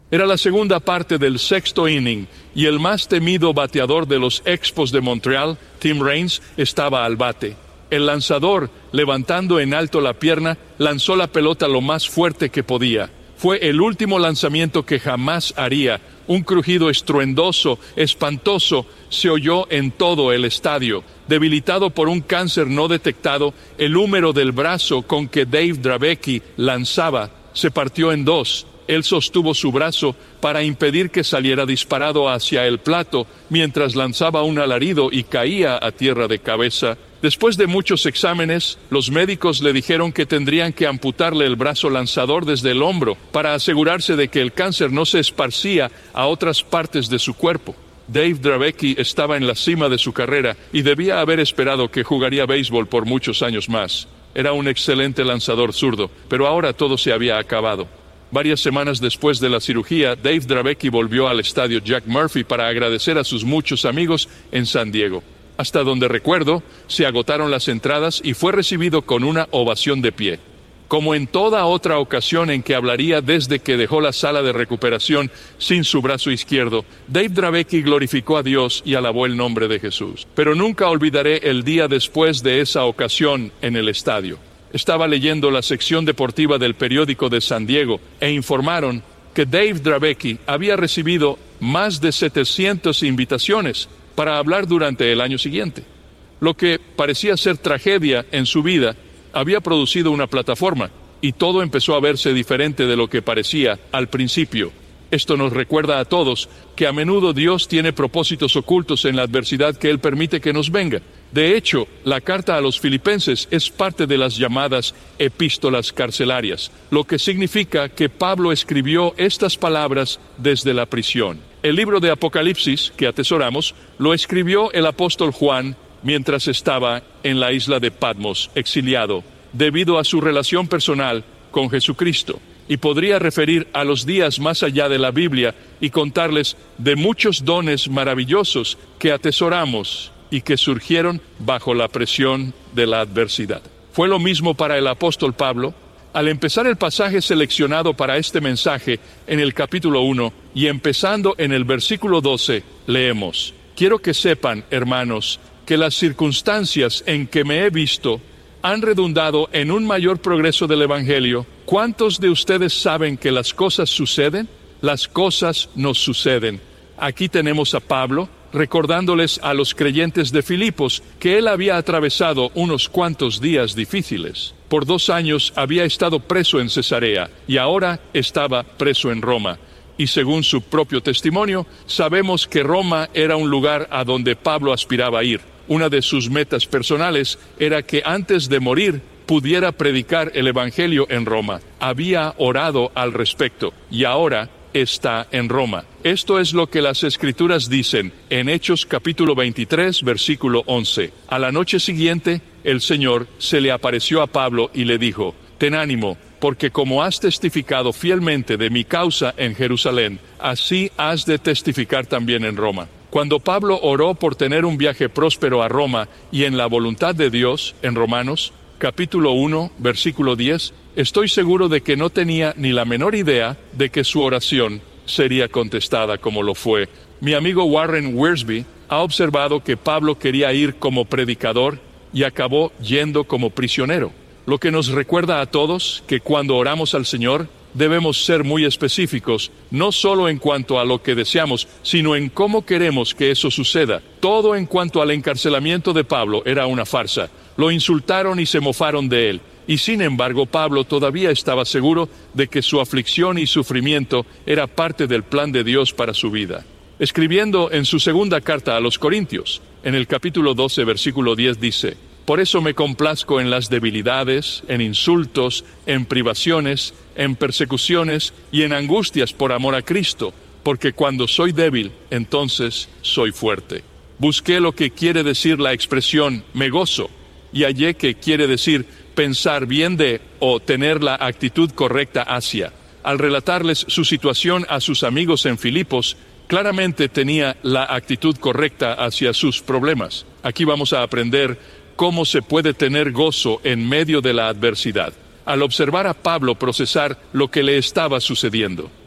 Era la segunda parte del sexto inning y el más temido bateador de los Expos de Montreal, Tim Raines, estaba al bate. El lanzador, levantando en alto la pierna, lanzó la pelota lo más fuerte que podía. Fue el último lanzamiento que jamás haría. Un crujido estruendoso, espantoso, se oyó en todo el estadio. Debilitado por un cáncer no detectado, el húmero del brazo con que Dave Dravecky lanzaba se partió en dos. Él sostuvo su brazo para impedir que saliera disparado hacia el plato mientras lanzaba un alarido y caía a tierra de cabeza. Después de muchos exámenes, los médicos le dijeron que tendrían que amputarle el brazo lanzador desde el hombro para asegurarse de que el cáncer no se esparcía a otras partes de su cuerpo. Dave Dravecky estaba en la cima de su carrera y debía haber esperado que jugaría béisbol por muchos años más. Era un excelente lanzador zurdo, pero ahora todo se había acabado. Varias semanas después de la cirugía, Dave Dravecky volvió al estadio Jack Murphy para agradecer a sus muchos amigos en San Diego. Hasta donde recuerdo, se agotaron las entradas y fue recibido con una ovación de pie. Como en toda otra ocasión en que hablaría desde que dejó la sala de recuperación sin su brazo izquierdo, Dave Dravecky glorificó a Dios y alabó el nombre de Jesús. Pero nunca olvidaré el día después de esa ocasión en el estadio. Estaba leyendo la sección deportiva del periódico de San Diego e informaron que Dave Dravecky había recibido más de 700 invitaciones para hablar durante el año siguiente. Lo que parecía ser tragedia en su vida había producido una plataforma y todo empezó a verse diferente de lo que parecía al principio. Esto nos recuerda a todos que a menudo Dios tiene propósitos ocultos en la adversidad que Él permite que nos venga. De hecho, la carta a los Filipenses es parte de las llamadas epístolas carcelarias, lo que significa que Pablo escribió estas palabras desde la prisión. El libro de Apocalipsis, que atesoramos, lo escribió el apóstol Juan mientras estaba en la isla de Patmos, exiliado, debido a su relación personal con Jesucristo. Y podría referir a los días más allá de la Biblia y contarles de muchos dones maravillosos que atesoramos y que surgieron bajo la presión de la adversidad. Fue lo mismo para el apóstol Pablo. Al empezar el pasaje seleccionado para este mensaje en el capítulo 1 y empezando en el versículo 12, leemos: Quiero que sepan, hermanos, que las circunstancias en que me he visto han redundado en un mayor progreso del Evangelio. ¿Cuántos de ustedes saben que las cosas suceden? Las cosas nos suceden. Aquí tenemos a Pablo recordándoles a los creyentes de Filipos que él había atravesado unos cuantos días difíciles. Por 2 años había estado preso en Cesarea y ahora estaba preso en Roma. Y según su propio testimonio, sabemos que Roma era un lugar a donde Pablo aspiraba a ir. Una de sus metas personales era que antes de morir pudiera predicar el Evangelio en Roma. Había orado al respecto y ahora está en Roma. Esto es lo que las Escrituras dicen en Hechos capítulo 23, versículo 11. A la noche siguiente, el Señor se le apareció a Pablo y le dijo: Ten ánimo, porque como has testificado fielmente de mi causa en Jerusalén, así has de testificar también en Roma. Cuando Pablo oró por tener un viaje próspero a Roma y en la voluntad de Dios, en Romanos, capítulo 1, versículo 10, estoy seguro de que no tenía ni la menor idea de que su oración sería contestada como lo fue. Mi amigo Warren Wiersbe ha observado que Pablo quería ir como predicador y acabó yendo como prisionero, lo que nos recuerda a todos que cuando oramos al Señor debemos ser muy específicos, no solo en cuanto a lo que deseamos, sino en cómo queremos que eso suceda. Todo en cuanto al encarcelamiento de Pablo era una farsa. Lo insultaron y se mofaron de él. Y sin embargo, Pablo todavía estaba seguro de que su aflicción y sufrimiento era parte del plan de Dios para su vida. Escribiendo en su segunda carta a los Corintios, en el capítulo 12, versículo 10 dice: Por eso me complazco en las debilidades, en insultos, en privaciones, en persecuciones y en angustias por amor a Cristo, porque cuando soy débil, entonces soy fuerte. Busqué lo que quiere decir la expresión me gozo, y hallé que quiere decir pensar bien de o tener la actitud correcta hacia. Al relatarles su situación a sus amigos en Filipos, claramente tenía la actitud correcta hacia sus problemas. Aquí vamos a aprender cómo se puede tener gozo en medio de la adversidad, al observar a Pablo procesar lo que le estaba sucediendo.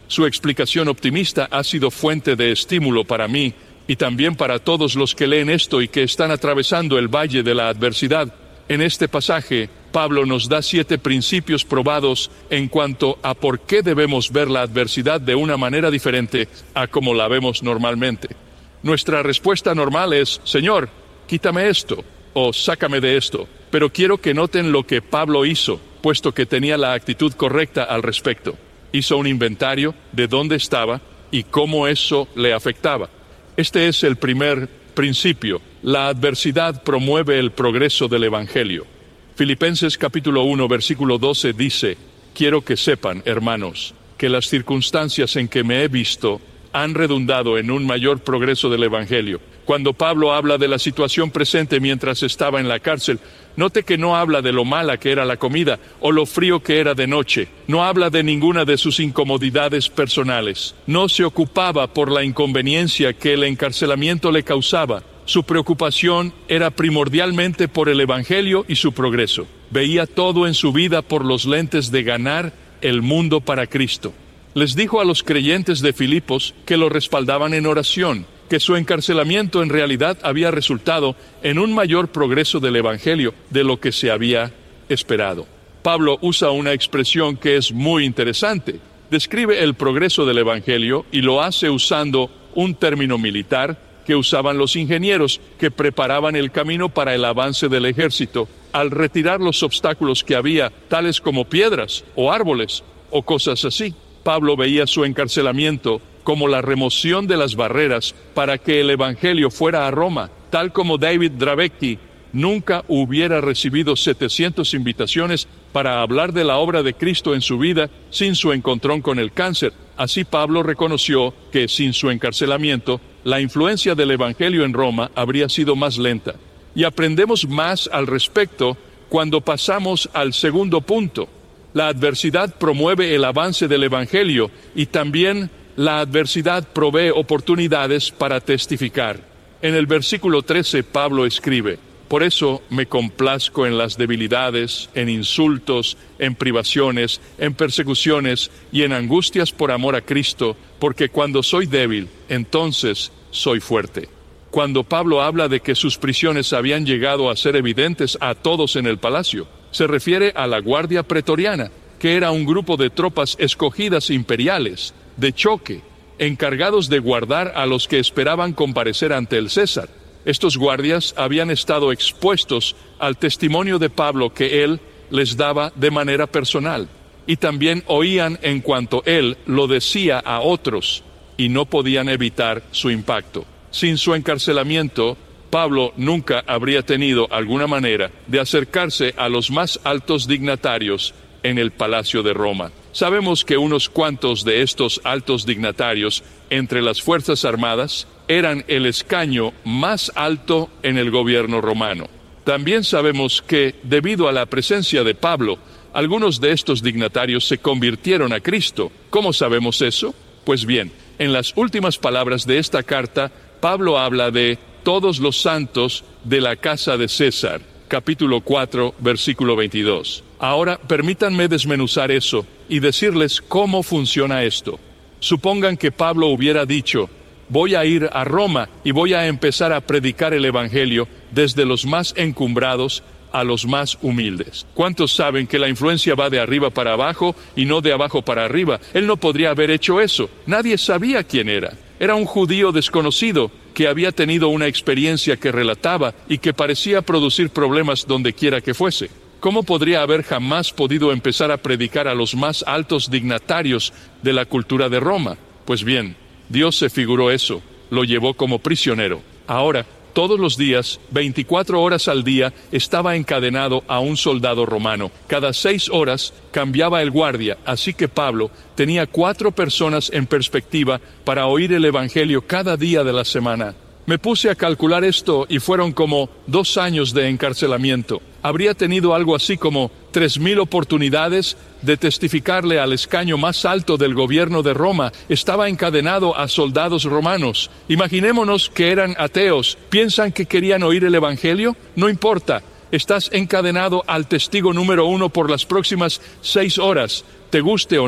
Su explicación optimista ha sido fuente de estímulo para mí y también para todos los que leen esto y que están atravesando el valle de la adversidad. En este pasaje, Pablo nos da 7 principios probados en cuanto a por qué debemos ver la adversidad de una manera diferente a como la vemos normalmente. Nuestra respuesta normal es: Señor, quítame esto, o sácame de esto. Pero quiero que noten lo que Pablo hizo, puesto que tenía la actitud correcta al respecto. Hizo un inventario de dónde estaba y cómo eso le afectaba. Este es el primer principio. La adversidad promueve el progreso del Evangelio. Filipenses capítulo 1, versículo 12 dice: quiero que sepan, hermanos, que las circunstancias en que me he visto han redundado en un mayor progreso del Evangelio. Cuando Pablo habla de la situación presente mientras estaba en la cárcel, note que no habla de lo mala que era la comida o lo frío que era de noche. No habla de ninguna de sus incomodidades personales. No se ocupaba por la inconveniencia que el encarcelamiento le causaba. Su preocupación era primordialmente por el Evangelio y su progreso. Veía todo en su vida por los lentes de ganar el mundo para Cristo. Les dijo a los creyentes de Filipos que lo respaldaban en oración, que su encarcelamiento en realidad había resultado en un mayor progreso del Evangelio de lo que se había esperado. Pablo usa una expresión que es muy interesante. Describe el progreso del Evangelio y lo hace usando un término militar que usaban los ingenieros que preparaban el camino para el avance del ejército, al retirar los obstáculos que había, tales como piedras o árboles o cosas así. Pablo veía su encarcelamiento como la remoción de las barreras para que el Evangelio fuera a Roma, tal como David Dravecki nunca hubiera recibido 700 invitaciones para hablar de la obra de Cristo en su vida sin su encontrón con el cáncer. Así Pablo reconoció que sin su encarcelamiento, la influencia del Evangelio en Roma habría sido más lenta. Y aprendemos más al respecto cuando pasamos al segundo punto. La adversidad promueve el avance del Evangelio y también la adversidad provee oportunidades para testificar. En el versículo 13 Pablo escribe: por eso me complazco en las debilidades, en insultos, en privaciones, en persecuciones y en angustias por amor a Cristo, porque cuando soy débil, entonces soy fuerte. Cuando Pablo habla de que sus prisiones habían llegado a ser evidentes a todos en el palacio, se refiere a la guardia pretoriana, que era un grupo de tropas escogidas imperiales, de choque, encargados de guardar a los que esperaban comparecer ante el César. Estos guardias habían estado expuestos al testimonio de Pablo que él les daba de manera personal, y también oían en cuanto él lo decía a otros, y no podían evitar su impacto. Sin su encarcelamiento, Pablo nunca habría tenido alguna manera de acercarse a los más altos dignatarios en el Palacio de Roma. Sabemos que unos cuantos de estos altos dignatarios entre las Fuerzas Armadas eran el escaño más alto en el gobierno romano. También sabemos que, debido a la presencia de Pablo, algunos de estos dignatarios se convirtieron a Cristo. ¿Cómo sabemos eso? Pues bien, en las últimas palabras de esta carta, Pablo habla de todos los santos de la casa de César, capítulo 4, versículo 22. Ahora, permítanme desmenuzar eso y decirles cómo funciona esto. Supongan que Pablo hubiera dicho: voy a ir a Roma y voy a empezar a predicar el Evangelio desde los más encumbrados a los más humildes. ¿Cuántos saben que la influencia va de arriba para abajo y no de abajo para arriba? Él no podría haber hecho eso. Nadie sabía quién era. Era un judío desconocido que había tenido una experiencia que relataba y que parecía producir problemas donde quiera que fuese. ¿Cómo podría haber jamás podido empezar a predicar a los más altos dignatarios de la cultura de Roma? Pues bien, Dios se figuró eso, lo llevó como prisionero. Ahora, todos los días, 24 horas al día, estaba encadenado a un soldado romano. Cada 6 horas cambiaba el guardia, así que Pablo tenía 4 personas en perspectiva para oír el Evangelio cada día de la semana. Me puse a calcular esto y fueron como 2 años de encarcelamiento. Habría tenido algo así como 3,000 oportunidades de testificarle al escaño más alto del gobierno de Roma. Estaba encadenado a soldados romanos. Imaginémonos que eran ateos. ¿Piensan que querían oír el Evangelio? No importa. Estás encadenado al testigo número 1 por las próximas 6 horas. Te guste o no,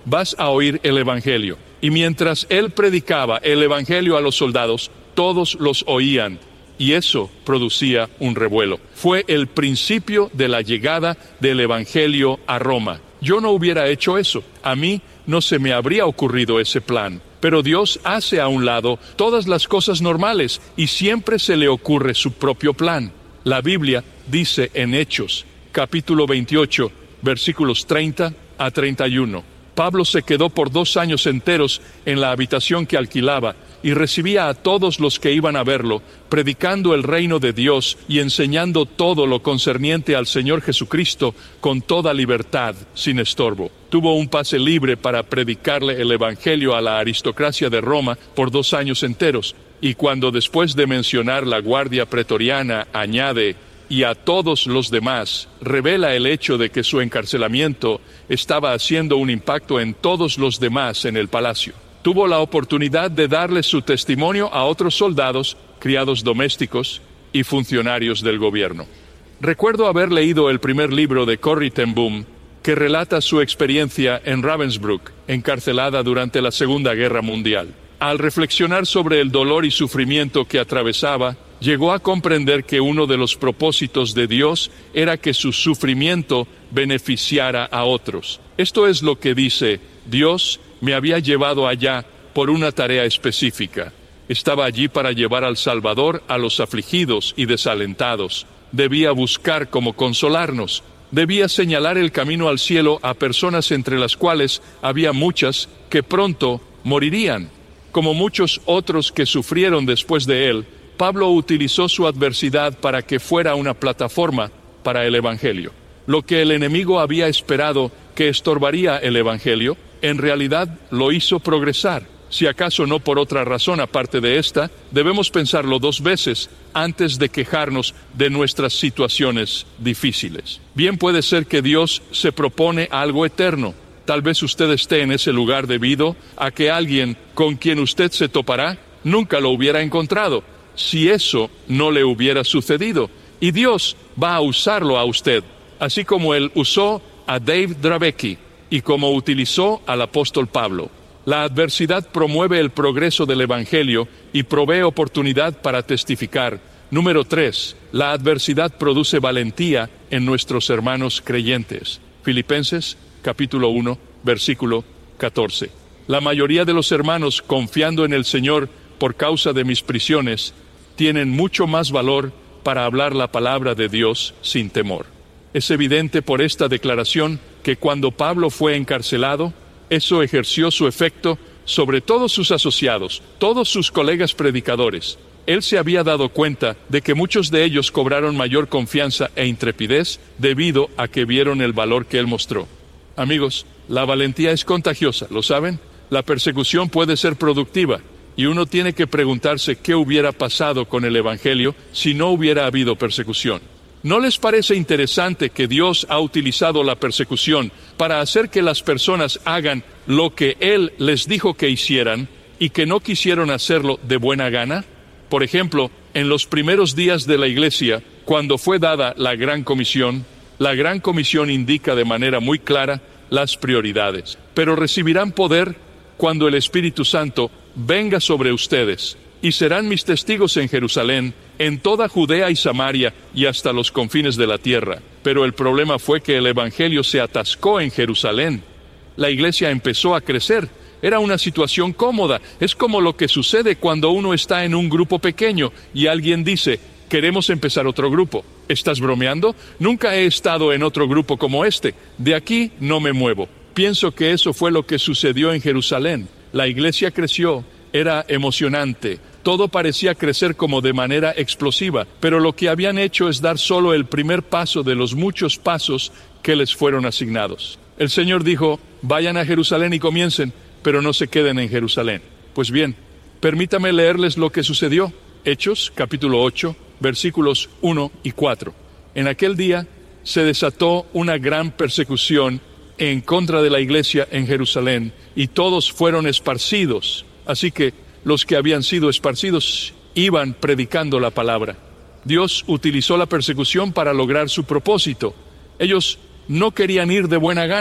vas a oír el Evangelio. Y mientras él predicaba el Evangelio a los soldados, todos los oían. Y eso producía un revuelo. Fue el principio de la llegada del Evangelio a Roma. Yo no hubiera hecho eso. A mí no se me habría ocurrido ese plan. Pero Dios hace a un lado todas las cosas normales y siempre se le ocurre su propio plan. La Biblia dice en Hechos, capítulo 28, versículos 30 a 31. Pablo se quedó por 2 años enteros en la habitación que alquilaba y recibía a todos los que iban a verlo, predicando el reino de Dios y enseñando todo lo concerniente al Señor Jesucristo con toda libertad, sin estorbo. Tuvo un pase libre para predicarle el Evangelio a la aristocracia de Roma por 2 años enteros, y cuando después de mencionar la guardia pretoriana añade y a todos los demás, revela el hecho de que su encarcelamiento estaba haciendo un impacto en todos los demás en el palacio. Tuvo la oportunidad de darle su testimonio a otros soldados, criados domésticos y funcionarios del gobierno. Recuerdo haber leído el primer libro de Corrie ten Boom, que relata su experiencia en Ravensbrück, encarcelada durante la Segunda Guerra Mundial. Al reflexionar sobre el dolor y sufrimiento que atravesaba, llegó a comprender que uno de los propósitos de Dios era que su sufrimiento beneficiara a otros. Esto es lo que dice: Dios me había llevado allá por una tarea específica. Estaba allí para llevar al Salvador a los afligidos y desalentados. Debía buscar cómo consolarnos. Debía señalar el camino al cielo a personas entre las cuales había muchas que pronto morirían. Como muchos otros que sufrieron después de él, Pablo utilizó su adversidad para que fuera una plataforma para el Evangelio. Lo que el enemigo había esperado que estorbaría el Evangelio, en realidad lo hizo progresar. Si acaso no por otra razón aparte de esta, debemos pensarlo 2 veces antes de quejarnos de nuestras situaciones difíciles. Bien puede ser que Dios se propone algo eterno. Tal vez usted esté en ese lugar debido a que alguien con quien usted se topará nunca lo hubiera encontrado, si eso no le hubiera sucedido. Y Dios va a usarlo a usted, así como Él usó a Dave Dravecki y como utilizó al apóstol Pablo. La adversidad promueve el progreso del Evangelio y provee oportunidad para testificar. Número 3. La adversidad produce valentía en nuestros hermanos creyentes. Filipenses, capítulo 1, versículo 14. La mayoría de los hermanos, confiando en el Señor por causa de mis prisiones, tienen mucho más valor para hablar la palabra de Dios sin temor. Es evidente por esta declaración que cuando Pablo fue encarcelado, eso ejerció su efecto sobre todos sus asociados, todos sus colegas predicadores. Él se había dado cuenta de que muchos de ellos cobraron mayor confianza e intrepidez debido a que vieron el valor que él mostró. Amigos, la valentía es contagiosa, ¿lo saben? La persecución puede ser productiva y uno tiene que preguntarse qué hubiera pasado con el Evangelio si no hubiera habido persecución. ¿No les parece interesante que Dios ha utilizado la persecución para hacer que las personas hagan lo que Él les dijo que hicieran y que no quisieron hacerlo de buena gana? Por ejemplo, en los primeros días de la Iglesia, cuando fue dada la Gran Comisión indica de manera muy clara las prioridades. Pero recibirán poder cuando el Espíritu Santo venga sobre ustedes, y serán mis testigos en Jerusalén, en toda Judea y Samaria y hasta los confines de la tierra. Pero el problema fue que el Evangelio se atascó en Jerusalén. La iglesia empezó a crecer. Era una situación cómoda. Es como lo que sucede cuando uno está en un grupo pequeño y alguien dice: queremos empezar otro grupo. ¿Estás bromeando? Nunca he estado en otro grupo como este. De aquí no me muevo. Pienso que eso fue lo que sucedió en Jerusalén. La iglesia creció. Era emocionante. Todo parecía crecer como de manera explosiva, pero lo que habían hecho es dar solo el primer paso de los muchos pasos que les fueron asignados. El Señor dijo: vayan a Jerusalén y comiencen, pero no se queden en Jerusalén. Pues bien, permítame leerles lo que sucedió. Hechos, capítulo 8, versículos 1 y 4. En aquel día se desató una gran persecución en contra de la iglesia en Jerusalén, y todos fueron esparcidos. Así que los que habían sido esparcidos iban predicando la palabra. Dios utilizó la persecución para lograr su propósito. Ellos no querían ir de buena gana,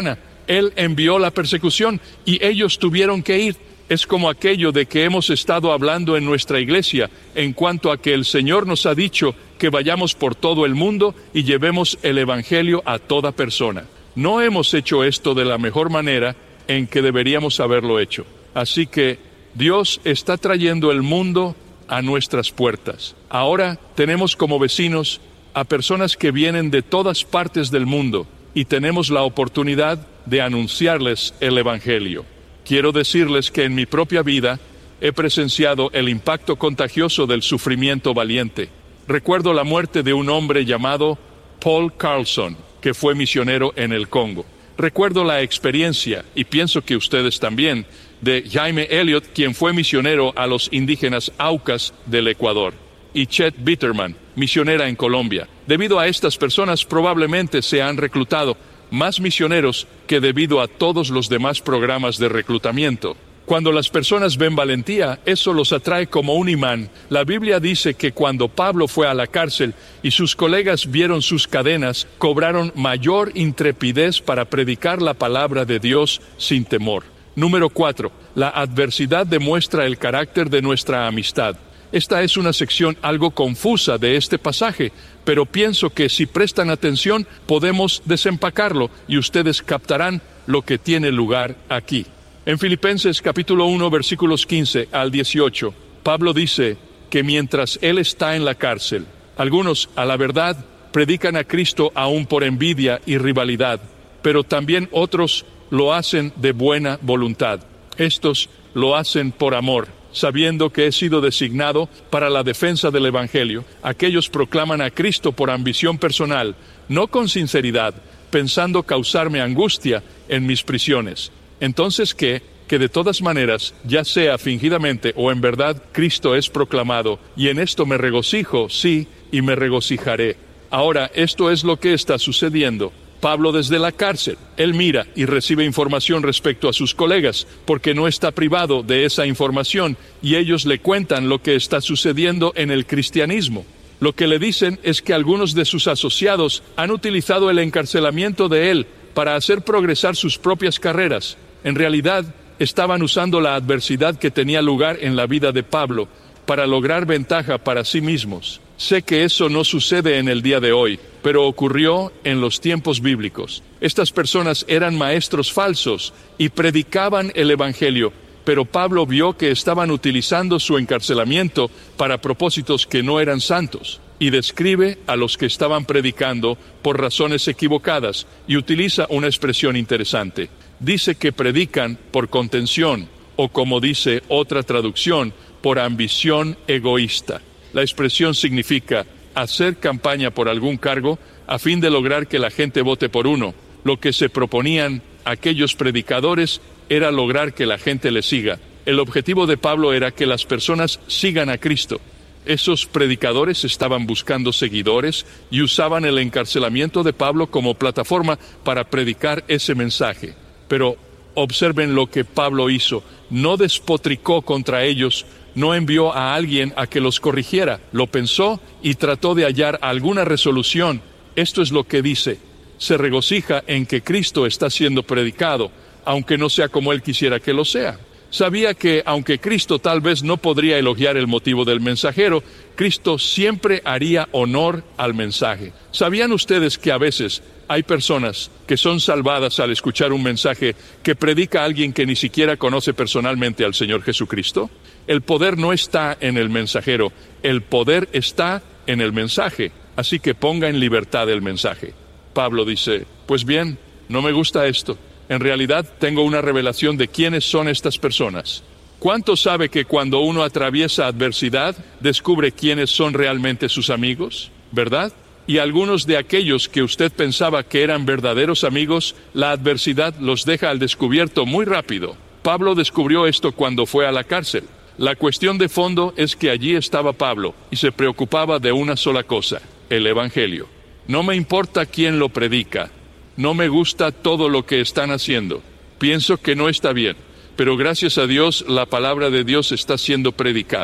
Él envió la persecución y ellos tuvieron que ir. Es como aquello de que hemos estado hablando en nuestra iglesia en cuanto a que el Señor nos ha dicho que vayamos por todo el mundo y llevemos el Evangelio a toda persona. No hemos hecho esto de la mejor manera en que deberíamos haberlo hecho. Así que Dios está trayendo el mundo a nuestras puertas. Ahora tenemos como vecinos a personas que vienen de todas partes del mundo y tenemos la oportunidad de anunciarles el Evangelio. Quiero decirles que en mi propia vida he presenciado el impacto contagioso del sufrimiento valiente. Recuerdo la muerte de un hombre llamado Paul Carlson, que fue misionero en el Congo. Recuerdo la experiencia, y pienso que ustedes también, de Jaime Elliott, quien fue misionero a los indígenas Aucas del Ecuador, y Chet Bitterman, misionera en Colombia. Debido a estas personas probablemente se han reclutado más misioneros que debido a todos los demás programas de reclutamiento. Cuando las personas ven valentía, eso los atrae como un imán. La Biblia dice que cuando Pablo fue a la cárcel y sus colegas vieron sus cadenas, cobraron mayor intrepidez para predicar la palabra de Dios sin temor. Número 4. La adversidad demuestra el carácter de nuestra amistad. Esta es una sección algo confusa de este pasaje, pero pienso que si prestan atención podemos desempacarlo y ustedes captarán lo que tiene lugar aquí. En Filipenses capítulo 1 versículos 15 al 18, Pablo dice que mientras él está en la cárcel, algunos a la verdad predican a Cristo aún por envidia y rivalidad, pero también otros lo hacen de buena voluntad. Estos lo hacen por amor, sabiendo que he sido designado para la defensa del Evangelio. Aquellos proclaman a Cristo por ambición personal, no con sinceridad, pensando causarme angustia en mis prisiones. Entonces, que de todas maneras, ya sea fingidamente o en verdad, Cristo es proclamado, y en esto me regocijo, sí, y me regocijaré. Ahora, esto es lo que está sucediendo. Pablo desde la cárcel, él mira y recibe información respecto a sus colegas, porque no está privado de esa información, y ellos le cuentan lo que está sucediendo en el cristianismo. Lo que le dicen es que algunos de sus asociados han utilizado el encarcelamiento de él para hacer progresar sus propias carreras. En realidad, estaban usando la adversidad que tenía lugar en la vida de Pablo para lograr ventaja para sí mismos. Sé que eso no sucede en el día de hoy, pero ocurrió en los tiempos bíblicos. Estas personas eran maestros falsos y predicaban el Evangelio, pero Pablo vio que estaban utilizando su encarcelamiento para propósitos que no eran santos, y describe a los que estaban predicando por razones equivocadas, y utiliza una expresión interesante. Dice que predican por contención, o como dice otra traducción, por ambición egoísta. La expresión significa hacer campaña por algún cargo a fin de lograr que la gente vote por uno. Lo que se proponían aquellos predicadores era lograr que la gente le siga. El objetivo de Pablo era que las personas sigan a Cristo. Esos predicadores estaban buscando seguidores y usaban el encarcelamiento de Pablo como plataforma para predicar ese mensaje. Pero observen lo que Pablo hizo. No despotricó contra ellos, no envió a alguien a que los corrigiera. Lo pensó y trató de hallar alguna resolución. Esto es lo que dice: se regocija en que Cristo está siendo predicado, aunque no sea como él quisiera que lo sea. Sabía que, aunque Cristo tal vez no podría elogiar el motivo del mensajero, Cristo siempre haría honor al mensaje. ¿Sabían ustedes que a veces hay personas que son salvadas al escuchar un mensaje que predica a alguien que ni siquiera conoce personalmente al Señor Jesucristo? El poder no está en el mensajero, el poder está en el mensaje. Así que ponga en libertad el mensaje. Pablo dice: pues bien, no me gusta esto. En realidad tengo una revelación de quiénes son estas personas. ¿Cuánto sabe que cuando uno atraviesa adversidad, descubre quiénes son realmente sus amigos? ¿Verdad? Y algunos de aquellos que usted pensaba que eran verdaderos amigos, la adversidad los deja al descubierto muy rápido. Pablo descubrió esto cuando fue a la cárcel. La cuestión de fondo es que allí estaba Pablo y se preocupaba de una sola cosa: el Evangelio. No me importa quién lo predica. No me gusta todo lo que están haciendo. Pienso que no está bien, pero gracias a Dios la palabra de Dios está siendo predicada.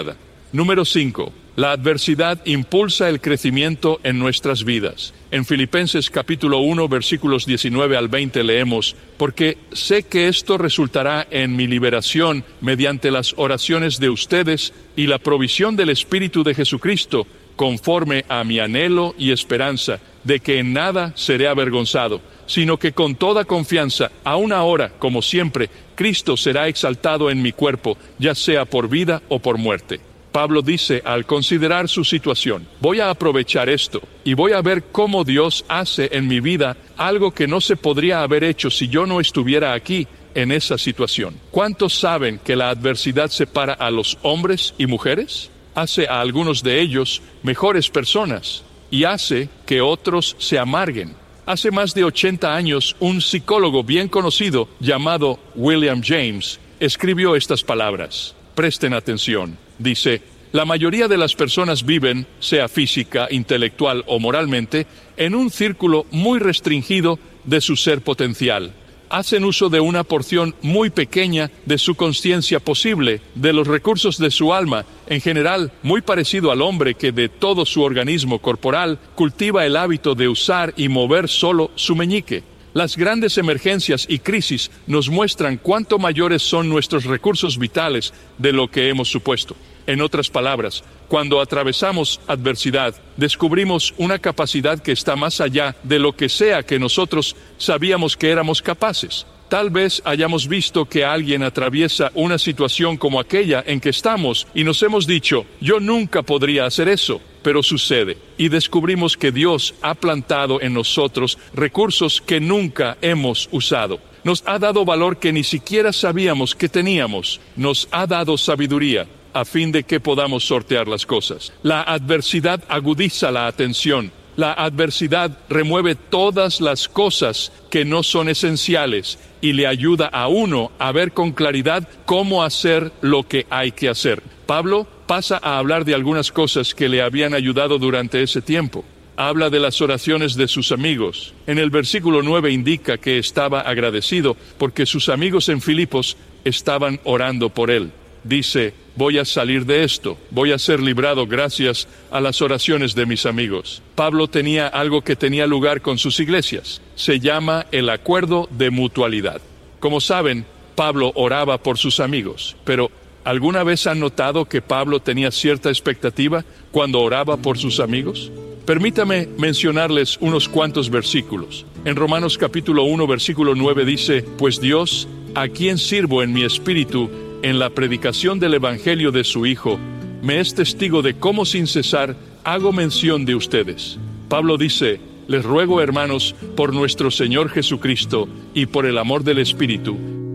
Número 5. La adversidad impulsa el crecimiento en nuestras vidas. En Filipenses capítulo 1, versículos 19 al 20 leemos: porque sé que esto resultará en mi liberación mediante las oraciones de ustedes y la provisión del Espíritu de Jesucristo, conforme a mi anhelo y esperanza de que en nada seré avergonzado, sino que con toda confianza, aun ahora, como siempre, Cristo será exaltado en mi cuerpo, ya sea por vida o por muerte. Pablo dice, al considerar su situación: voy a aprovechar esto y voy a ver cómo Dios hace en mi vida algo que no se podría haber hecho si yo no estuviera aquí en esa situación. ¿Cuántos saben que la adversidad separa a los hombres y mujeres? Hace a algunos de ellos mejores personas y hace que otros se amarguen. Hace más de 80 años, un psicólogo bien conocido llamado William James escribió estas palabras. Presten atención. Dice: la mayoría de las personas viven, sea física, intelectual o moralmente, en un círculo muy restringido de su ser potencial. Hacen uso de una porción muy pequeña de su consciencia posible, de los recursos de su alma, en general muy parecido al hombre que de todo su organismo corporal cultiva el hábito de usar y mover solo su meñique. Las grandes emergencias y crisis nos muestran cuánto mayores son nuestros recursos vitales de lo que hemos supuesto. En otras palabras, cuando atravesamos adversidad, descubrimos una capacidad que está más allá de lo que sea que nosotros sabíamos que éramos capaces. Tal vez hayamos visto que alguien atraviesa una situación como aquella en que estamos y nos hemos dicho: yo nunca podría hacer eso, pero sucede. Y descubrimos que Dios ha plantado en nosotros recursos que nunca hemos usado. Nos ha dado valor que ni siquiera sabíamos que teníamos. Nos ha dado sabiduría a fin de que podamos sortear las cosas. La adversidad agudiza la atención. La adversidad remueve todas las cosas que no son esenciales y le ayuda a uno a ver con claridad cómo hacer lo que hay que hacer. Pablo pasa a hablar de algunas cosas que le habían ayudado durante ese tiempo. Habla de las oraciones de sus amigos. En el versículo 9 indica que estaba agradecido porque sus amigos en Filipos estaban orando por él. Dice: voy a salir de esto, voy a ser librado gracias a las oraciones de mis amigos. Pablo tenía algo que tenía lugar con sus iglesias. Se llama el acuerdo de mutualidad. Como saben, Pablo oraba por sus amigos, pero ¿alguna vez han notado que Pablo tenía cierta expectativa cuando oraba por sus amigos? Permítame mencionarles unos cuantos versículos. En Romanos capítulo 1, versículo 9 dice: pues Dios, a quien sirvo en mi espíritu, en la predicación del Evangelio de su Hijo, me es testigo de cómo sin cesar hago mención de ustedes. Pablo dice: les ruego, hermanos, por nuestro Señor Jesucristo y por el amor del Espíritu.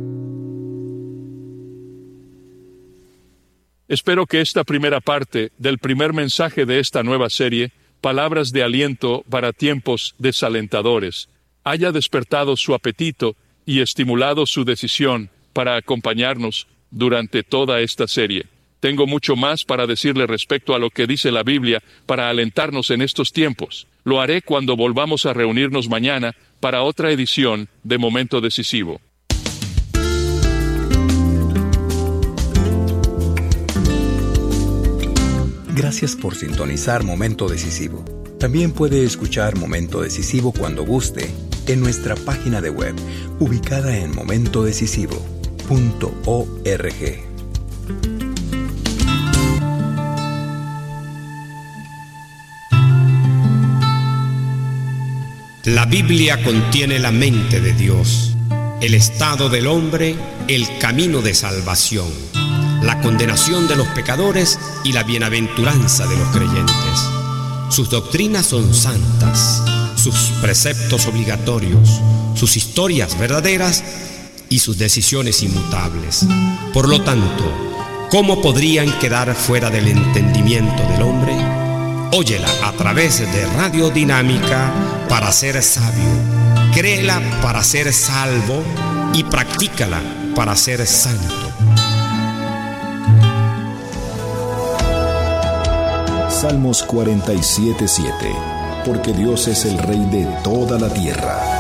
Espero que esta primera parte del primer mensaje de esta nueva serie, Palabras de Aliento para Tiempos Desalentadores, haya despertado su apetito y estimulado su decisión para acompañarnos durante toda esta serie. Tengo mucho más para decirle respecto a lo que dice la Biblia para alentarnos en estos tiempos. Lo haré cuando volvamos a reunirnos mañana para otra edición de Momento Decisivo. Gracias por sintonizar Momento Decisivo. También puede escuchar Momento Decisivo cuando guste en nuestra página de web, ubicada en momentodecisivo.org. La Biblia contiene la mente de Dios, el estado del hombre, el camino de salvación, la condenación de los pecadores y la bienaventuranza de los creyentes. Sus doctrinas son santas, sus preceptos obligatorios, sus historias verdaderas y sus decisiones inmutables. Por lo tanto, ¿cómo podrían quedar fuera del entendimiento del hombre? Óyela a través de Radio Dinámica para ser sabio, créela para ser salvo y practícala para ser santo. Salmos 47:7. Porque Dios es el Rey de toda la tierra.